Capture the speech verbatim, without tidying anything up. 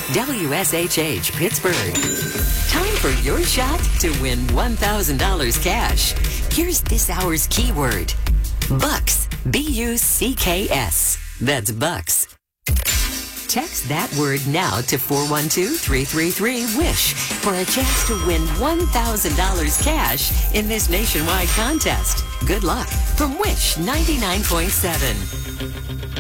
W S H H Pittsburgh. Time for your shot to win one thousand dollars cash. Here's this hour's keyword. Bucks. B U C K S. That's Bucks. Text that word now to four one two, three three three, WISH for a chance to win one thousand dollars cash in this nationwide contest. Good luck from Wish ninety-nine point seven.